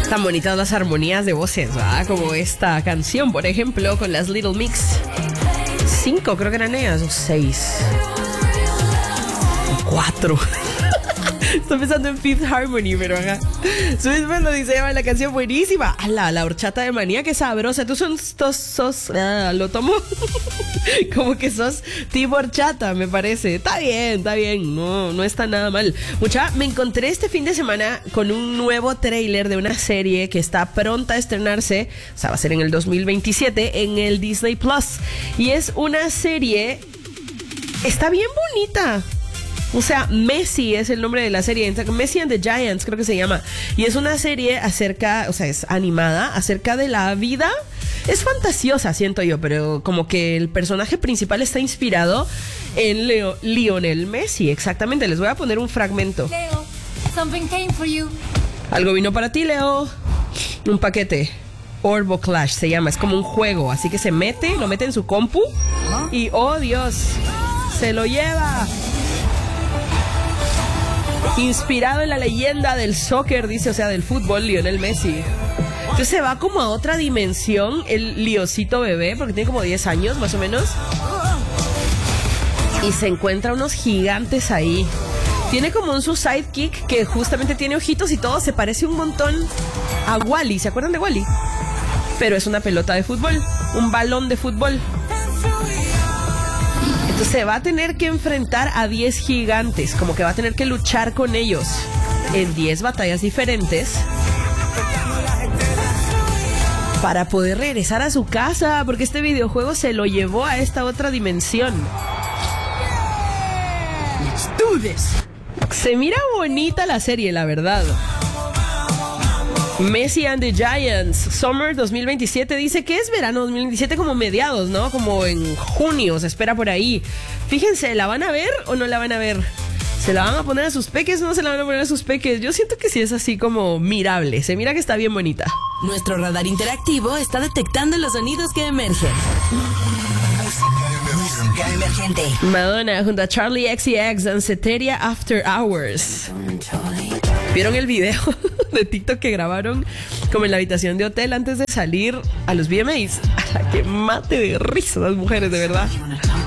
Tan bonitas las armonías de voces, ¿verdad? Como esta canción, por ejemplo, con las Little Mix. 5 creo que eran ellas, o 6. 4. Estoy pensando en Fifth Harmony, pero acá. Subisme lo dice Eva, la canción buenísima. ¡Hala! La horchata de Manía, qué sabrosa. Tú sos lo tomo como que sos tipo horchata, me parece. Está bien. No está nada mal. Mucha, me encontré este fin de semana con un nuevo tráiler de una serie que está pronta a estrenarse. O sea, va a ser en el 2027 en el Disney Plus. Y es una serie. Está bien bonita. O sea, Messi es el nombre de la serie. Messi and the Giants creo que se llama. Y es una serie acerca, o sea, es animada, acerca de la vida. Es fantasiosa, siento yo, pero como que el personaje principal está inspirado en Lionel Messi. Exactamente, les voy a poner un fragmento. Leo, something came for you. Algo vino para ti, Leo. Un paquete. Orbo Clash se llama, es como un juego. Así que lo mete en su compu y, oh Dios, se lo lleva. Inspirado en la leyenda del soccer, dice, o sea, del fútbol, Lionel Messi. Entonces se va como a otra dimensión el Liosito bebé, porque tiene como 10 años más o menos. Y se encuentra unos gigantes ahí. Tiene como un su sidekick que justamente tiene ojitos y todo, se parece un montón a Wally. ¿Se acuerdan de Wally? Pero es una pelota de fútbol, un balón de fútbol. Entonces se va a tener que enfrentar a 10 gigantes, como que va a tener que luchar con ellos en 10 batallas diferentes para poder regresar a su casa, porque este videojuego se lo llevó a esta otra dimensión. Let's do this. Se mira bonita la serie, la verdad. Messi and the Giants, Summer 2027, dice que es verano 2027 como mediados, ¿no? Como en junio, se espera por ahí. Fíjense, ¿la van a ver o no la van a ver? ¿Se la van a poner a sus peques o no se la van a poner a sus peques? Yo siento que sí es así como mirable, se mira que está bien bonita. Nuestro radar interactivo está detectando los sonidos que emergen. Música emergente. Madonna junto a Charlie XCX, Danceteria After Hours. ¿Vieron el video de TikTok que grabaron como en la habitación de hotel antes de salir a los VMAs? A la que mate de risa las mujeres, de verdad.